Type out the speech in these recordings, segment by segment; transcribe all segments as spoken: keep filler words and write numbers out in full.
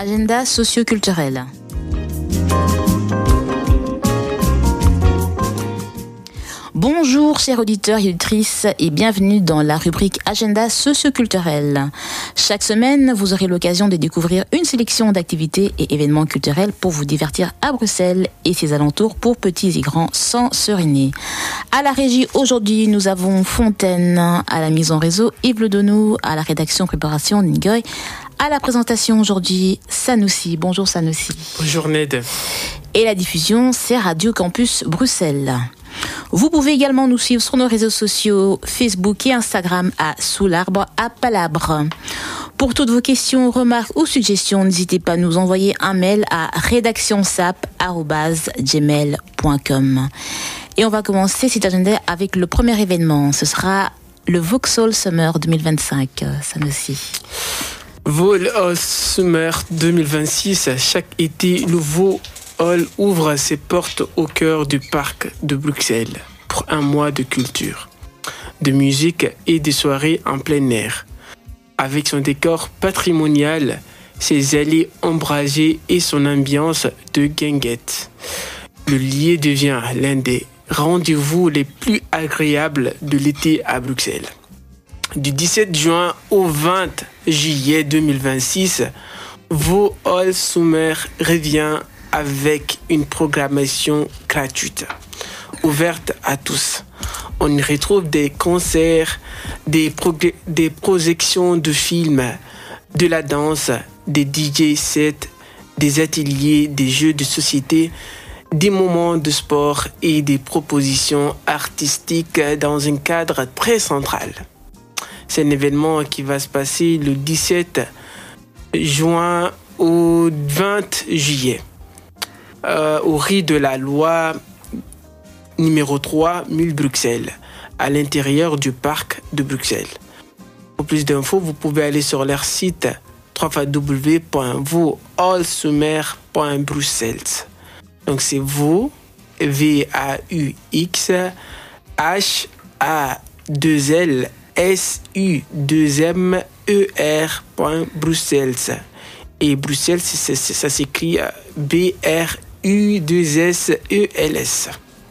Agenda socio-culturel. Bonjour chers auditeurs et auditrices et bienvenue dans la rubrique Agenda socio-culturel. Chaque semaine, vous aurez l'occasion de découvrir une sélection d'activités et événements culturels pour vous divertir à Bruxelles et ses alentours pour petits et grands sans se renier. À la régie aujourd'hui, nous avons Fontaine, à la mise en réseau Yves Le Donou, à la rédaction préparation Ningoy, à la présentation aujourd'hui Sanoussi. Bonjour Sanoussi. Bonjour Ned. Et la diffusion, c'est Radio Campus Bruxelles. Vous pouvez également nous suivre sur nos réseaux sociaux Facebook et Instagram à Sous l'arbre à Palabre. Pour toutes vos questions, remarques ou suggestions, n'hésitez pas à nous envoyer un mail à rédaction s a p arobase gmail point com. Et on va commencer cet agenda avec le premier événement. Ce sera le Vauxhall Summer deux mille vingt-cinq. Sanoussi. Vauxhall Summer deux mille vingt-six, chaque été, le Vauxhall ouvre ses portes au cœur du parc de Bruxelles pour un mois de culture, de musique et de soirées en plein air. Avec son décor patrimonial, ses allées ombragées et son ambiance de guinguette, le lieu devient l'un des rendez-vous les plus agréables de l'été à Bruxelles. Du dix-sept juin au vingt juillet deux mille vingt-six, Vauxhall Summer revient avec une programmation gratuite, ouverte à tous. On y retrouve des concerts, des, prog- des projections de films, de la danse, des D J sets, des ateliers, des jeux de société, des moments de sport et des propositions artistiques dans un cadre très central. C'est un événement qui va se passer le dix-sept juin au vingt juillet. Euh, au rue de la loi numéro trois mille Bruxelles, à l'intérieur du parc de Bruxelles. Pour plus d'infos, vous pouvez aller sur leur site w w w point vauxhall summer point bruxelles. Donc c'est vous, V A U X H A deux L S U deux M E R point Bruxelles. Et Bruxelles, c'est, c'est, ça s'écrit B R U deux S E L S.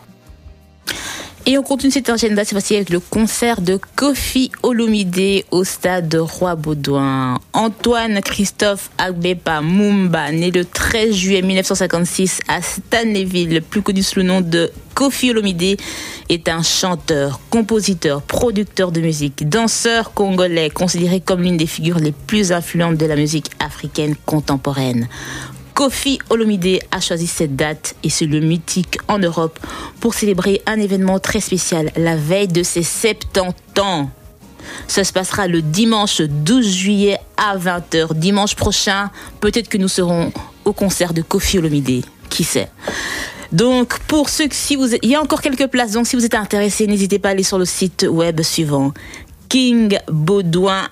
Et on continue cet agenda, cette fois-ci avec le concert de Koffi Olomidé au stade Roi-Baudouin. Antoine Christophe Agbepa Mumba, né le treize juillet mille neuf cent cinquante-six à Stanleyville, plus connu sous le nom de Koffi Olomidé, est un chanteur, compositeur, producteur de musique, danseur congolais, considéré comme l'une des figures les plus influentes de la musique africaine contemporaine. Koffi Olomidé a choisi cette date et ce lieu mythique en Europe pour célébrer un événement très spécial, la veille de ses soixante-dix ans. Ça se passera le dimanche douze juillet à vingt heures. Dimanche prochain, peut-être que nous serons au concert de Koffi Olomidé. Qui sait? Donc, pour ceux que si vous êtes, il y a encore quelques places, donc si vous êtes intéressés, n'hésitez pas à aller sur le site web suivant king baudouin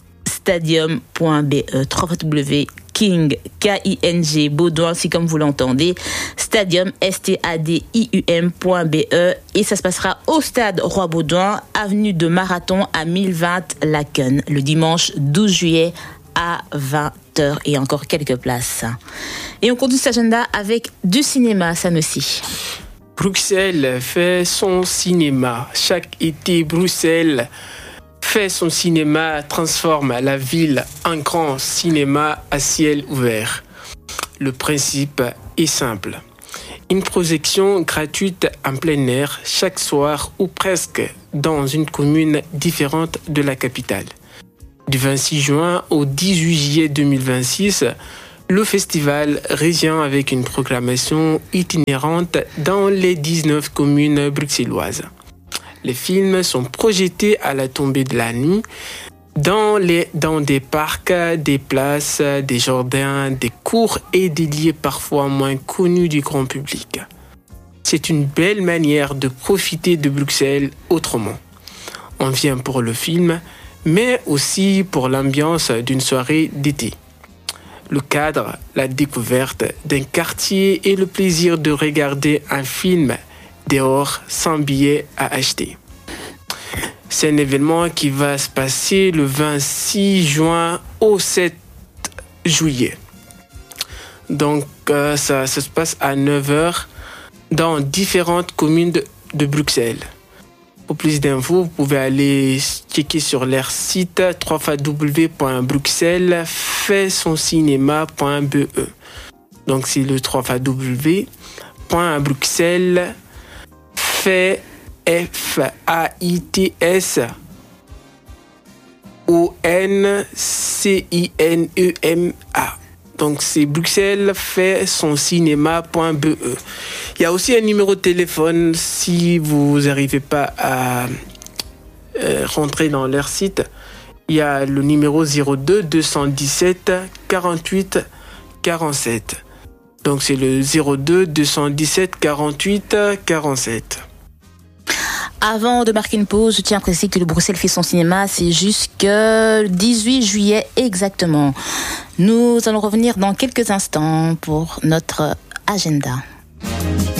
stadium point b e w w w point King, K I N G, Baudouin, si comme vous l'entendez, Stadium, S T A D I U M point B E, et ça se passera au stade Roi-Baudouin, avenue de Marathon à mille vingt Laken, le dimanche douze juillet à vingt heures, et encore quelques places. Et on continue cet agenda avec du cinéma, Sanoussi. Bruxelles fait son cinéma. Chaque été, Bruxelles fait son cinéma, transforme la ville en grand cinéma à ciel ouvert. Le principe est simple. Une projection gratuite en plein air chaque soir ou presque dans une commune différente de la capitale. Du vingt-six juin au dix-huit juillet deux mille vingt-six, le festival revient avec une programmation itinérante dans les dix-neuf communes bruxelloises. Les films sont projetés à la tombée de la nuit dans, les, dans des parcs, des places, des jardins, des cours et des lieux parfois moins connus du grand public. C'est une belle manière de profiter de Bruxelles autrement. On vient pour le film, mais aussi pour l'ambiance d'une soirée d'été. Le cadre, la découverte d'un quartier et le plaisir de regarder un film dehors sans billet à acheter. C'est un événement qui va se passer le vingt-six juin au sept juillet. Donc, euh, ça, ça se passe à neuf heures dans différentes communes de, de Bruxelles. Pour plus d'infos, vous pouvez aller checker sur leur site w w w point bruxelles fait son cinéma point b e. Donc, c'est le w w w point bruxelles fait F A I T S O N C I N E M A. Donc, c'est Bruxelles fait son cinéma.be. Il y a aussi un numéro de téléphone si vous n'arrivez pas à euh, rentrer dans leur site. Il y a le numéro zéro deux deux cent dix-sept quarante-huit quarante-sept. Donc, c'est le zéro deux deux cent dix-sept quarante-huit quarante-sept. Avant de marquer une pause, je tiens à préciser que le Bruxelles fait son cinéma, c'est jusqu'au dix-huit juillet exactement. Nous allons revenir dans quelques instants pour notre agenda.